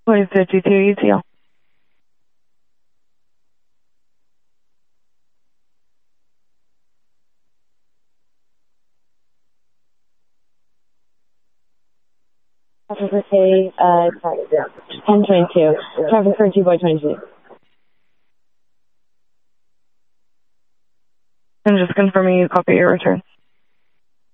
52 UTL. Traffic for K, 1022. Traffic for 2 by 22. I'm just confirming you copy your return.